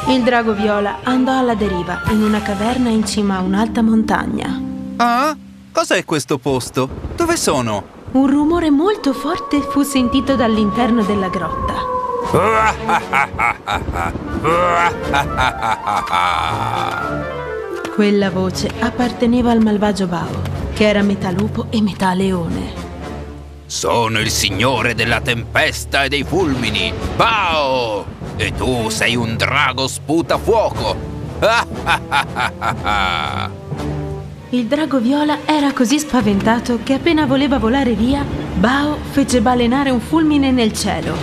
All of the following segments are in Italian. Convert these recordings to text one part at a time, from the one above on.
Il drago viola andò alla deriva in una caverna in cima a un'alta montagna. Ah? Cos'è questo posto? Dove sono? Un rumore molto forte fu sentito dall'interno della grotta. Quella voce apparteneva al malvagio Bao, che era metà lupo e metà leone. Sono il signore della tempesta e dei fulmini, Bao! E tu sei un drago sputafuoco! Il drago viola era così spaventato che appena voleva volare via, Bao fece balenare un fulmine nel cielo.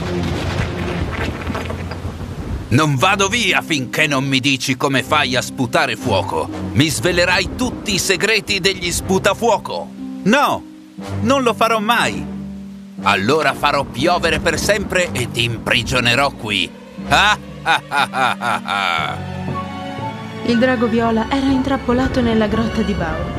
Non vado via finché non mi dici come fai a sputare fuoco. Mi svelerai tutti i segreti degli sputafuoco. No, non lo farò mai. Allora farò piovere per sempre e ti imprigionerò qui. Il drago viola era intrappolato nella grotta di Bao.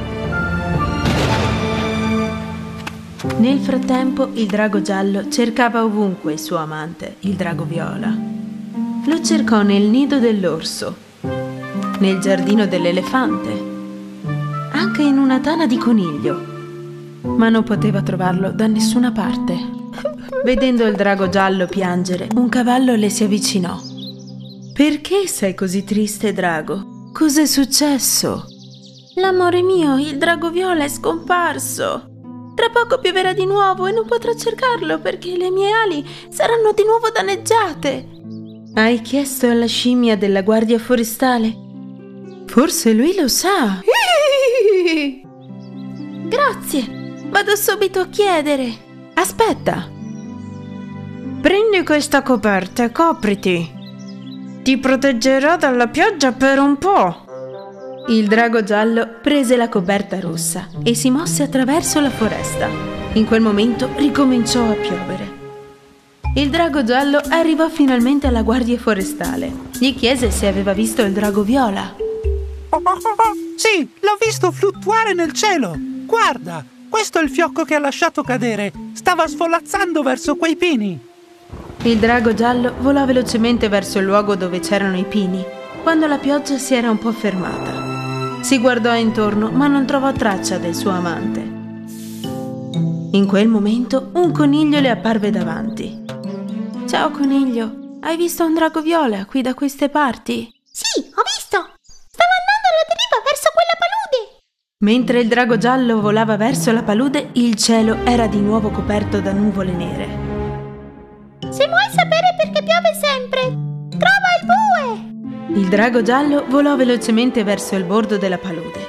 Nel frattempo, il drago giallo cercava ovunque il suo amante, il drago viola. Lo cercò nel nido dell'orso, nel giardino dell'elefante, anche in una tana di coniglio, ma non poteva trovarlo da nessuna parte. Vedendo il drago giallo piangere, un cavallo le si avvicinò. Perché sei così triste, drago? Cos'è successo? L'amore mio, il drago viola è scomparso. Tra poco pioverà di nuovo e non potrò cercarlo perché le mie ali saranno di nuovo danneggiate. Hai chiesto alla scimmia della guardia forestale? Forse lui lo sa. Grazie, vado subito a chiedere. Aspetta. Prendi questa coperta e copriti. Ti proteggerò dalla pioggia per un po'. Il drago giallo prese la coperta rossa e si mosse attraverso la foresta. In quel momento ricominciò a piovere. Il drago giallo arrivò finalmente alla guardia forestale. Gli chiese se aveva visto il drago viola. Sì, l'ho visto fluttuare nel cielo. Guarda, questo è il fiocco che ha lasciato cadere. Stava svolazzando verso quei pini. Il drago giallo volò velocemente verso il luogo dove c'erano i pini, quando la pioggia si era un po' fermata. Si guardò intorno, ma non trovò traccia del suo amante. In quel momento un coniglio le apparve davanti. Ciao coniglio, hai visto un drago viola qui da queste parti? Sì, ho visto! Stava andando alla deriva verso quella palude! Mentre il drago giallo volava verso la palude, il cielo era di nuovo coperto da nuvole nere. Se vuoi sapere perché piove sempre, trova il bue! Il drago giallo volò velocemente verso il bordo della palude.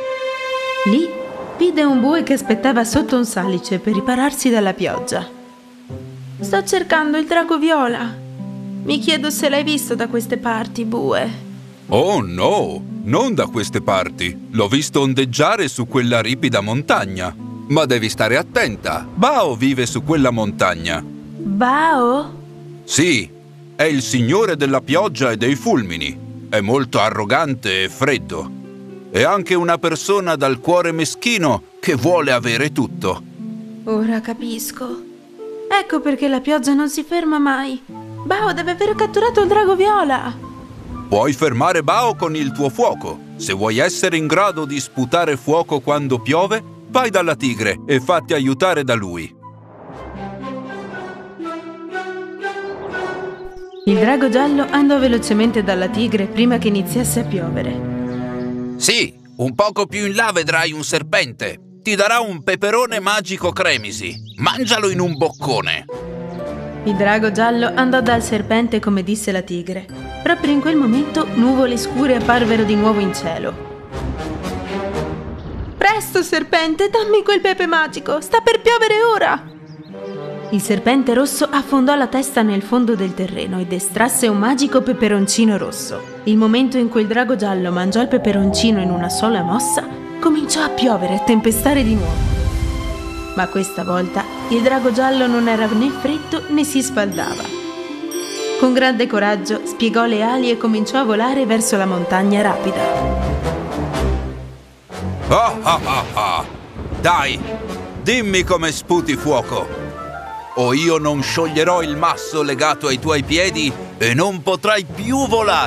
Lì vide un bue che aspettava sotto un salice per ripararsi dalla pioggia. Sto cercando il drago viola. Mi chiedo se l'hai visto da queste parti, bue. Oh no, non da queste parti. L'ho visto ondeggiare su quella ripida montagna. Ma devi stare attenta. Bao vive su quella montagna. Bao? Sì, è il signore della pioggia e dei fulmini. È molto arrogante e freddo. È anche una persona dal cuore meschino che vuole avere tutto. Ora capisco. Ecco perché la pioggia non si ferma mai. Bao deve aver catturato il drago viola. Puoi fermare Bao con il tuo fuoco. Se vuoi essere in grado di sputare fuoco quando piove, vai dalla tigre e fatti aiutare da lui. Il drago giallo andò velocemente dalla tigre prima che iniziasse a piovere. Sì, un poco più in là vedrai un serpente. Ti darà un peperone magico cremisi. Mangialo in un boccone. Il drago giallo andò dal serpente come disse la tigre. Proprio in quel momento nuvole scure apparvero di nuovo in cielo. Presto, serpente, dammi quel pepe magico! Sta per piovere ora! Il serpente rosso affondò la testa nel fondo del terreno ed estrasse un magico peperoncino rosso. Il momento in cui il drago giallo mangiò il peperoncino in una sola mossa, cominciò a piovere e tempestare di nuovo. Ma questa volta il drago giallo non era né freddo né si spaldava. Con grande coraggio spiegò le ali e cominciò a volare verso la montagna rapida. Dai, dimmi come sputi fuoco. O io non scioglierò il masso legato ai tuoi piedi e non potrai più volare.